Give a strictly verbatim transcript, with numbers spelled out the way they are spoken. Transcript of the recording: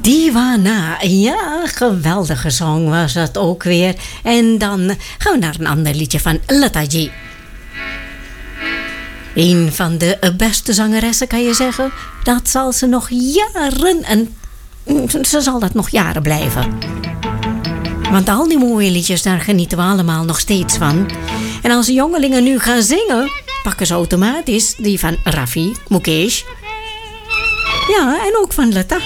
Divana, ja, geweldige song was dat ook weer. En dan gaan we naar een ander liedje van Lata Ji. Een van de beste zangeressen, kan je zeggen. Dat zal ze nog jaren en ze zal dat nog jaren blijven. Want al die mooie liedjes, daar genieten we allemaal nog steeds van. En als de jongelingen nu gaan zingen, pakken ze automatisch die van Rafi, Mukesh. Ja, en ook van Lata.